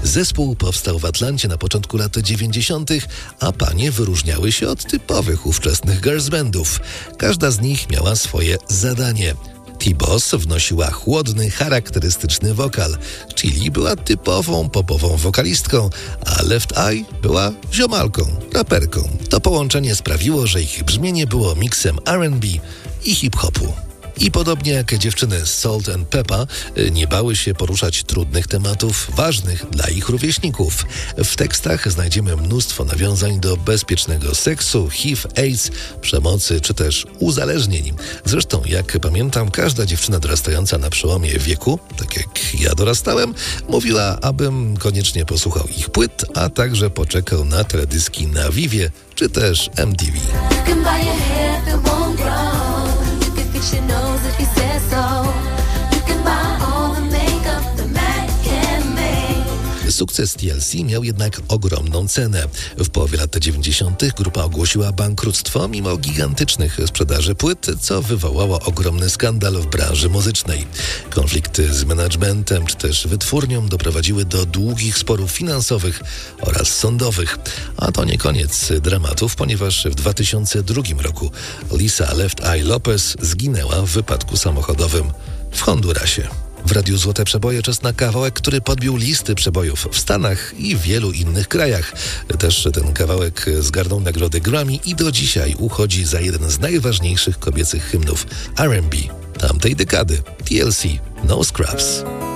Zespół powstał w Atlancie na początku lat 90., a panie wyróżniały się od typowych ówczesnych girls bandów. Każda z nich miała swoje zadanie. T-Boss wnosiła chłodny, charakterystyczny wokal. Chili była typową popową wokalistką, a Left Eye była ziomalką, raperką. To połączenie sprawiło, że ich brzmienie było miksem R&B i hip-hopu. I podobnie jak dziewczyny z Salt and Peppa nie bały się poruszać trudnych tematów ważnych dla ich rówieśników. W tekstach znajdziemy mnóstwo nawiązań do bezpiecznego seksu, HIV, AIDS, przemocy czy też uzależnień. Zresztą, jak pamiętam, każda dziewczyna dorastająca na przełomie wieku, tak jak ja dorastałem, mówiła, abym koniecznie posłuchał ich płyt, a także poczekał na teledyski na Vivie czy też MTV. She knows if he says so. You can buy all the makeup the man can make. Sukces TLC miał jednak ogromną cenę. W połowie lat 90. grupa ogłosiła bankructwo mimo gigantycznych sprzedaży płyt, co wywołało ogromny skandal w branży muzycznej. Konflikty z managementem czy też wytwórnią doprowadziły do długich sporów finansowych oraz sądowych. A to nie koniec dramatów, ponieważ w 2002 roku Lisa Left Eye Lopez zginęła w wypadku samochodowym w Hondurasie. W Radiu Złote Przeboje czas na kawałek, który podbił listy przebojów w Stanach i wielu innych krajach. Też ten kawałek zgarnął nagrodę Grammy i do dzisiaj uchodzi za jeden z najważniejszych kobiecych hymnów R&B tamtej dekady. TLC, No Scrubs.